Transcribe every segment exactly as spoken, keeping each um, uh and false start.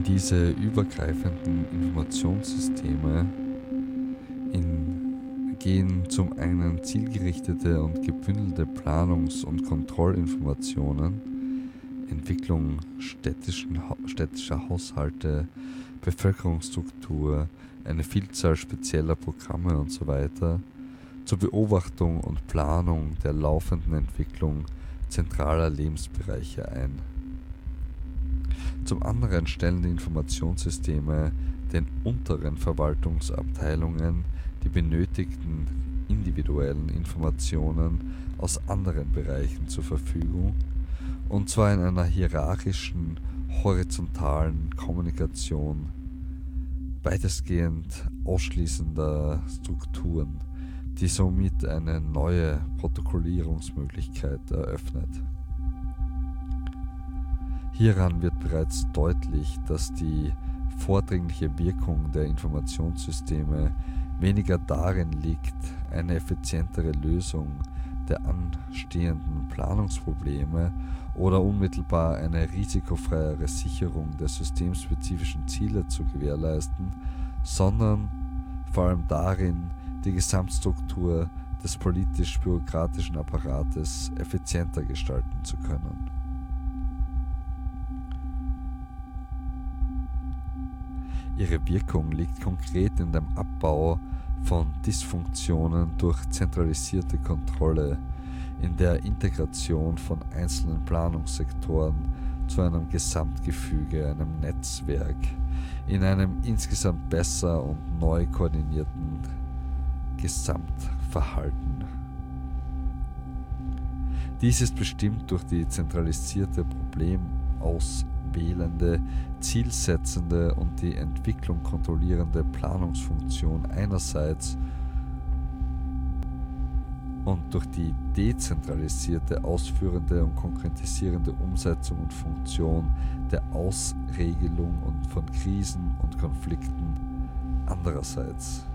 Diese übergreifenden Informationssysteme in, gehen zum einen zielgerichtete und gebündelte Planungs- und Kontrollinformationen, Entwicklung städtischen, städtischer Haushalte, Bevölkerungsstruktur, eine Vielzahl spezieller Programme und so weiter, zur Beobachtung und Planung der laufenden Entwicklung zentraler Lebensbereiche ein. Zum anderen stellen die Informationssysteme den unteren Verwaltungsabteilungen die benötigten individuellen Informationen aus anderen Bereichen zur Verfügung, und zwar in einer hierarchischen, horizontalen Kommunikation weitestgehend ausschließender Strukturen, die somit eine neue Protokollierungsmöglichkeit eröffnet. Hieran wird bereits deutlich, dass die vordringliche Wirkung der Informationssysteme weniger darin liegt, eine effizientere Lösung der anstehenden Planungsprobleme oder unmittelbar eine risikofreiere Sicherung der systemspezifischen Ziele zu gewährleisten, sondern vor allem darin, die Gesamtstruktur des politisch-bürokratischen Apparates effizienter gestalten zu können. Ihre Wirkung liegt konkret in dem Abbau von Dysfunktionen durch zentralisierte Kontrolle, in der Integration von einzelnen Planungssektoren zu einem Gesamtgefüge, einem Netzwerk, in einem insgesamt besser und neu koordinierten Gesamtverhalten. Dies ist bestimmt durch die zentralisierte problemauswählende, zielsetzende und die Entwicklung kontrollierende Planungsfunktion einerseits und durch die dezentralisierte, ausführende und konkretisierende Umsetzung und Funktion der Ausregelung und von Krisen und Konflikten andererseits.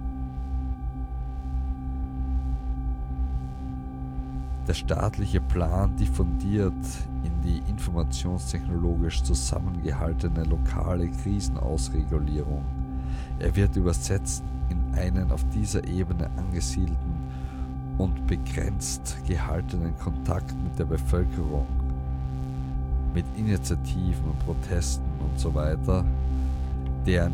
Der staatliche Plan diffundiert in die informationstechnologisch zusammengehaltene lokale Krisenausregulierung. Er wird übersetzt in einen auf dieser Ebene angesiedelten und begrenzt gehaltenen Kontakt mit der Bevölkerung, mit Initiativen und Protesten und so weiter, deren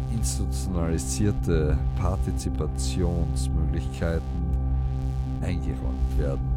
institutionalisierte Partizipationsmöglichkeiten eingeräumt werden.